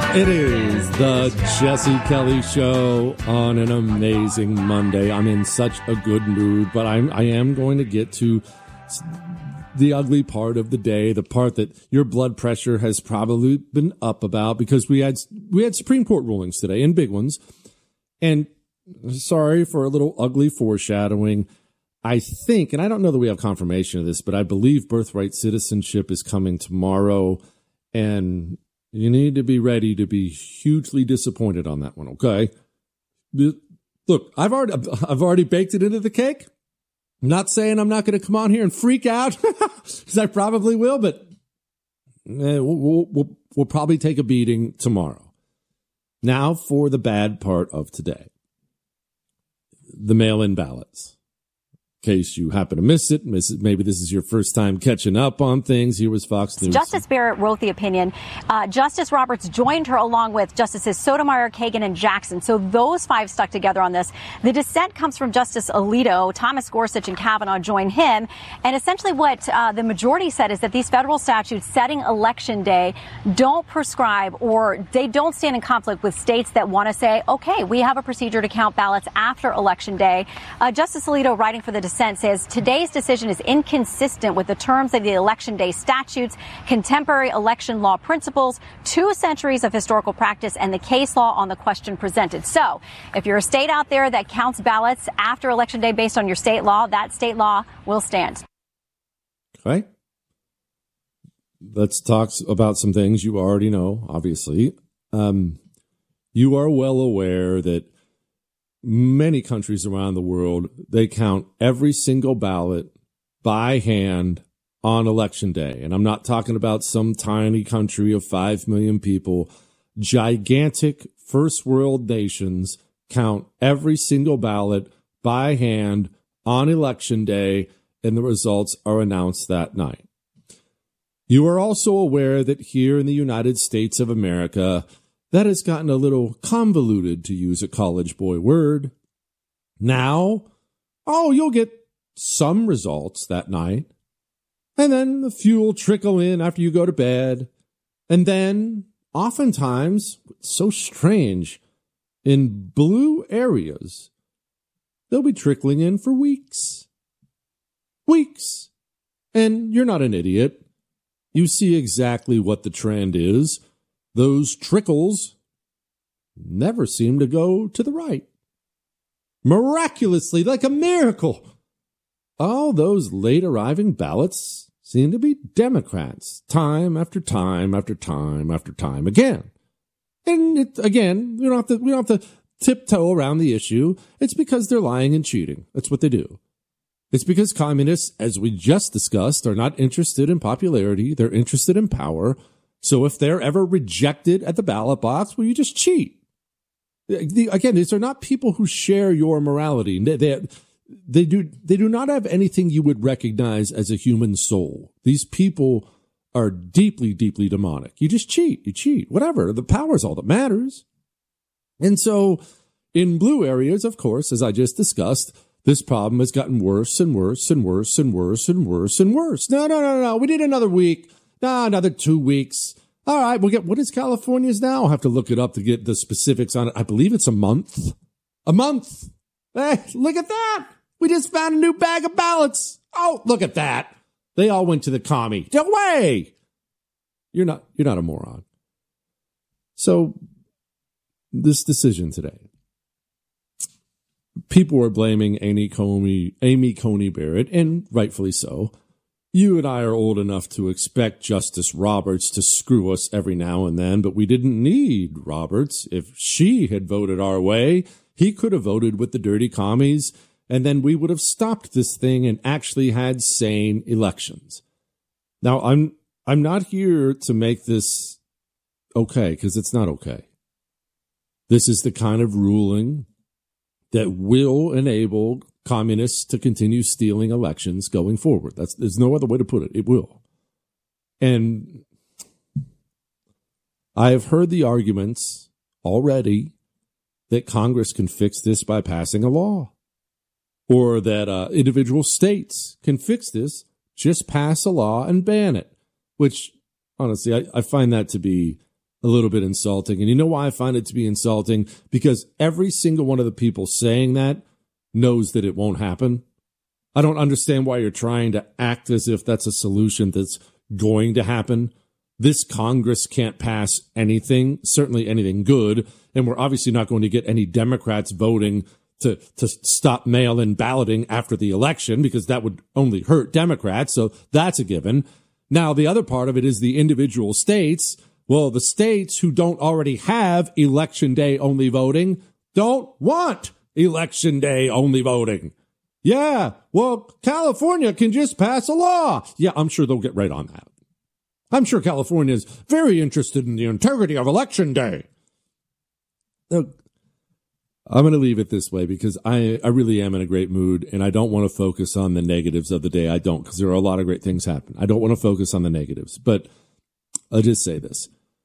It is the Jesse Kelly Show on an amazing Monday. I'm in such a good mood, but I am going to get to the ugly part of the day, the part that your blood pressure has probably been up about, because we had Supreme Court rulings today, and big ones. And sorry for a little ugly foreshadowing. I think, and I don't know that we have confirmation of this, but I believe birthright citizenship is coming tomorrow, and you need to be ready to be hugely disappointed on that one, okay? Look, I've already baked it into the cake. I'm not saying I'm not going to come on here and freak out, because I probably will, but we'll probably take a beating tomorrow. Now for the bad part of today. The mail-in ballots. In case you happen to miss it, maybe this is your first time catching up on things. Here was Fox News. Justice Barrett wrote the opinion. Justice Roberts joined her along with Justices Sotomayor, Kagan, and Jackson. So those five stuck together on this. The dissent comes from Justice Alito. Thomas Gorsuch and Kavanaugh joined him. And essentially what the majority said is that these federal statutes setting Election Day don't prescribe, or they don't stand in conflict with states that want to say, okay, we have a procedure to count ballots after Election Day. Justice Alito, writing for the dissent, says today's decision is inconsistent with the terms of the Election Day statutes, contemporary election law principles, 2 centuries of historical practice, and the case law on the question presented. So if you're a state out there that counts ballots after Election Day based on your state law, that state law will stand. Okay. Let's talk about some things you already know, obviously. You are well aware that many countries around the world, they count every single ballot by hand on Election Day. And I'm not talking about some tiny country of 5 million people. Gigantic first world nations count every single ballot by hand on Election Day, and the results are announced that night. You are also aware that here in the United States of America, that has gotten a little convoluted, to use a college boy word. Now, you'll get some results that night, and then a few will trickle in after you go to bed. And then, oftentimes, so strange, in blue areas, they'll be trickling in for weeks. Weeks. And you're not an idiot. You see exactly what the trend is. Those trickles never seem to go to the right. Miraculously, like a miracle, all those late arriving ballots seem to be Democrats, time after time after time after time again. And again, we don't have to tiptoe around the issue. It's because they're lying and cheating. That's what they do. It's because communists, as we just discussed, are not interested in popularity. They're interested in power. So if they're ever rejected at the ballot box, well, you just cheat. Again, these are not people who share your morality. They do not have anything you would recognize as a human soul. These people are deeply, deeply demonic. You just cheat. You cheat. Whatever. The power is all that matters. And so in blue areas, of course, as I just discussed, this problem has gotten worse and worse and worse and worse and worse and worse. No. We need another week. Another 2 weeks. All right, we'll get, what is California's now? I'll have to look it up to get the specifics on it. I believe it's a month. A month. Hey, look at that. We just found a new bag of ballots. Oh, look at that. They all went to the commie. No way. You're not a moron. So this decision today, people were blaming Amy Coney Barrett, and rightfully so. You and I are old enough to expect Justice Roberts to screw us every now and then, but we didn't need Roberts. If she had voted our way, he could have voted with the dirty commies, and then we would have stopped this thing and actually had sane elections. Now, I'm not here to make this okay, because it's not okay. This is the kind of ruling that will enable communists to continue stealing elections going forward. There's no other way to put it. It will. And I have heard the arguments already that Congress can fix this by passing a law, or that individual states can fix this, just pass a law and ban it, which honestly, I find that to be a little bit insulting. And you know why I find it to be insulting? Because every single one of the people saying that knows that it won't happen. I don't understand why you're trying to act as if that's a solution that's going to happen. This Congress can't pass anything, certainly anything good, and we're obviously not going to get any Democrats voting to stop mail-in balloting after the election, because that would only hurt Democrats, so that's a given. Now, the other part of it is the individual states. Well, the states who don't already have Election Day only voting don't want Election Day only voting. Yeah, well, California can just pass a law. Yeah, I'm sure they'll get right on that. I'm sure California is very interested in the integrity of Election Day. Look, I'm going to leave it this way because I really am in a great mood, and I don't want to focus on the negatives of the day. I don't, because there are a lot of great things happen. I don't want to focus on the negatives, but I'll just say this.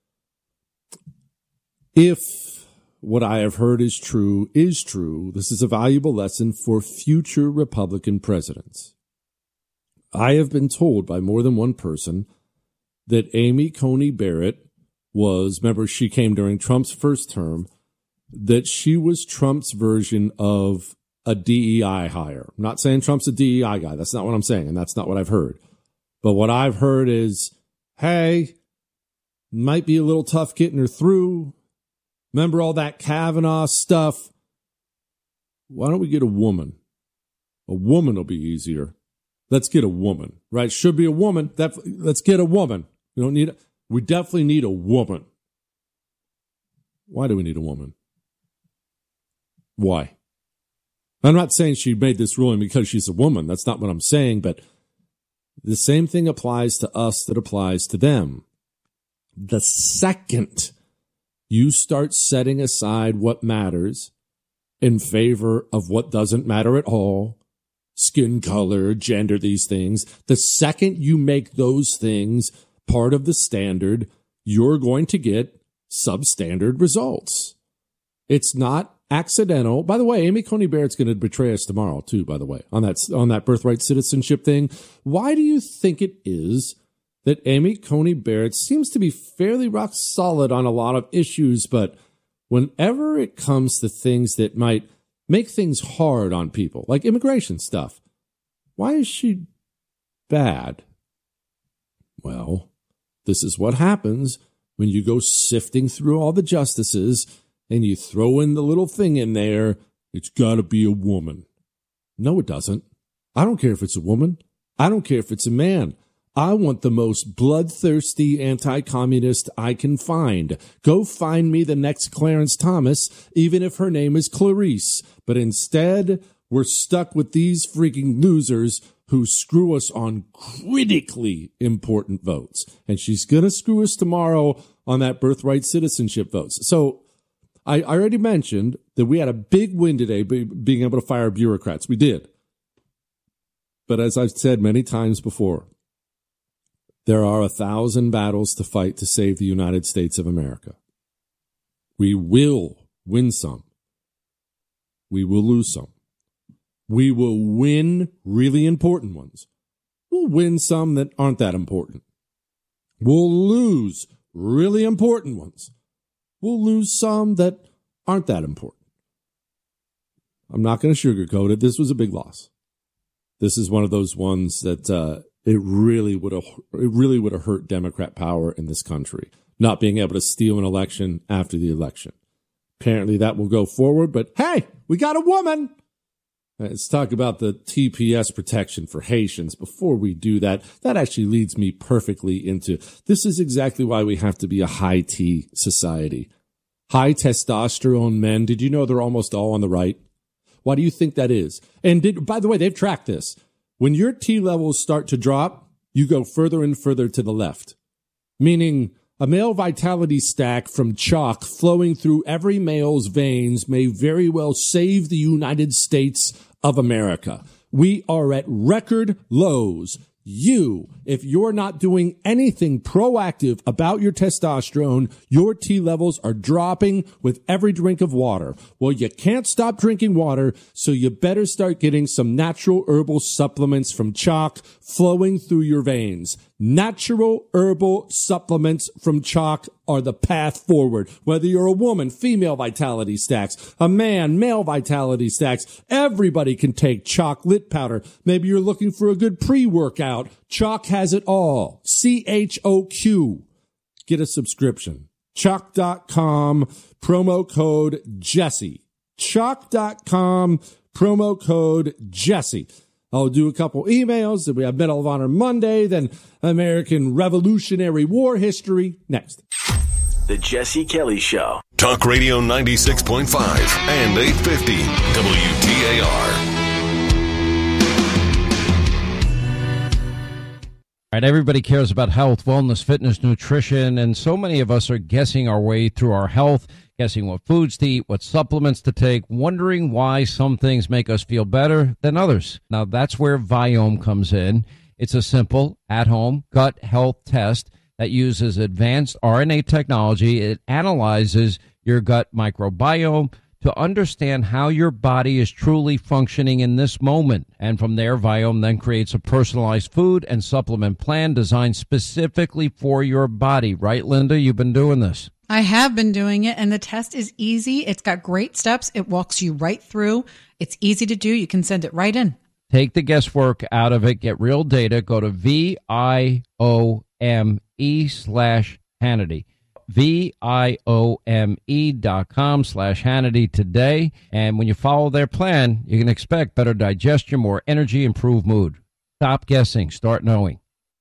If what I have heard is true, this is a valuable lesson for future Republican presidents. I have been told by more than one person that Amy Coney Barrett was, remember, she came during Trump's first term, that she was Trump's version of a DEI hire. I'm not saying Trump's a DEI guy. That's not what I'm saying, and that's not what I've heard. But what I've heard is, hey, might be a little tough getting her through. Remember all that Kavanaugh stuff? Why don't we get a woman? A woman will be easier. Let's get a woman, right? Should be a woman. Let's get a woman. We definitely need a woman. Why do we need a woman? Why? I'm not saying she made this ruling because she's a woman. That's not what I'm saying, but the same thing applies to us that applies to them. The second you start setting aside what matters in favor of what doesn't matter at all, skin color, gender, these things, the second you make those things part of the standard, you're going to get substandard results. It's not accidental. By the way, Amy Coney Barrett's going to betray us tomorrow, too, by the way, on that birthright citizenship thing. Why do you think it is that Amy Coney Barrett seems to be fairly rock solid on a lot of issues, but whenever it comes to things that might make things hard on people, like immigration stuff, why is she bad? Well, this is what happens when you go sifting through all the justices and you throw in the little thing in there, it's got to be a woman. No, it doesn't. I don't care if it's a woman. I don't care if it's a man. I want the most bloodthirsty anti-communist I can find. Go find me the next Clarence Thomas, even if her name is Clarice. But instead, we're stuck with these freaking losers who screw us on critically important votes. And she's going to screw us tomorrow on that birthright citizenship votes. So I already mentioned that we had a big win today being able to fire bureaucrats. We did. But as I've said many times before, there are 1,000 battles to fight to save the United States of America. We will win some. We will lose some. We will win really important ones. We'll win some that aren't that important. We'll lose really important ones. We'll lose some that aren't that important. I'm not going to sugarcoat it. This was a big loss. This is one of those ones that it really would have hurt Democrat power in this country, not being able to steal an election after the election. Apparently that will go forward, but hey, we got a woman. Let's talk about the TPS protection for Haitians. Before we do that, that actually leads me perfectly into, this is exactly why we have to be a high T society. High testosterone men. Did you know they're almost all on the right? Why do you think that is? And by the way, they've tracked this. When your T levels start to drop, you go further and further to the left. Meaning a male vitality stack from chalk flowing through every male's veins may very well save the United States of America. We are at record lows. If you're not doing anything proactive about your testosterone, your T levels are dropping with every drink of water. Well, you can't stop drinking water, so you better start getting some natural herbal supplements from chalk flowing through your veins. Natural herbal supplements from Choq are the path forward. Whether you're a woman, female Vitality Stacks, a man, male Vitality Stacks, everybody can take Choq Lit Powder. Maybe you're looking for a good pre-workout. Choq has it all. CHOQ. Get a subscription. Choq.com, promo code Jesse. Choq.com, promo code Jesse. I'll do a couple emails. Then we have Medal of Honor Monday, then American Revolutionary War history. Next. The Jesse Kelly Show. Talk Radio 96.5 and 850 WTAR. All right, everybody cares about health, wellness, fitness, nutrition, and so many of us are guessing our way through our health, guessing what foods to eat, what supplements to take, wondering why some things make us feel better than others. Now, that's where Viome comes in. It's a simple, at-home gut health test that uses advanced RNA technology. It analyzes your gut microbiome to understand how your body is truly functioning in this moment. And from there, Viome then creates a personalized food and supplement plan designed specifically for your body. Right, Linda? You've been doing this. I have been doing it, and the test is easy. It's got great steps. It walks you right through. It's easy to do. You can send it right in. Take the guesswork out of it. Get real data. Go to VIOME/Hannity. VIOME.com/Hannity today. And when you follow their plan, you can expect better digestion, more energy, improved mood. Stop guessing. Start knowing.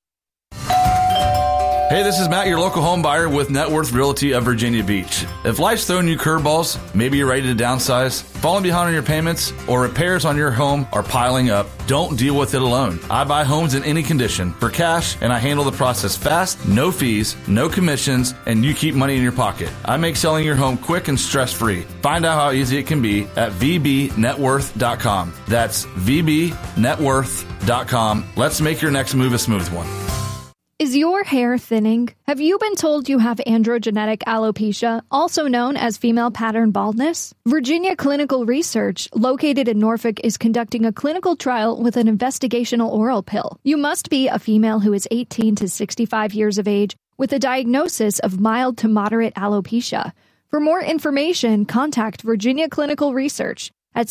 Hey, this is Matt, your local home buyer with Net Worth Realty of Virginia Beach. If life's throwing you curveballs, maybe you're ready to downsize, falling behind on your payments, or repairs on your home are piling up, don't deal with it alone. I buy homes in any condition for cash, and I handle the process fast, no fees, no commissions, and you keep money in your pocket. I make selling your home quick and stress-free. Find out how easy it can be at VBNetworth.com. That's VBNetworth.com. Let's make your next move a smooth one. Is your hair thinning? Have you been told you have androgenetic alopecia, also known as female pattern baldness? Virginia Clinical Research, located in Norfolk, is conducting a clinical trial with an investigational oral pill. You must be a female who is 18 to 65 years of age with a diagnosis of mild to moderate alopecia. For more information, contact Virginia Clinical Research at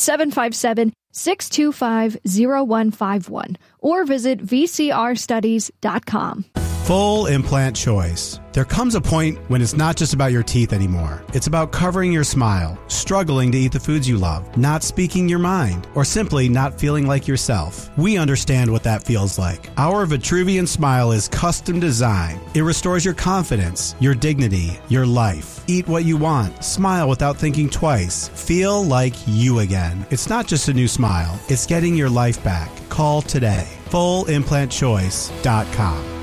757-625-0151 or visit vcrstudies.com. Full implant choice. There comes a point when it's not just about your teeth anymore. It's about covering your smile, struggling to eat the foods you love, not speaking your mind, or simply not feeling like yourself. We understand what that feels like. Our Vitruvian Smile is custom designed. It restores your confidence, your dignity, your life. Eat what you want. Smile without thinking twice. Feel like you again. It's not just a new smile. It's getting your life back. Call today. FullImplantChoice.com.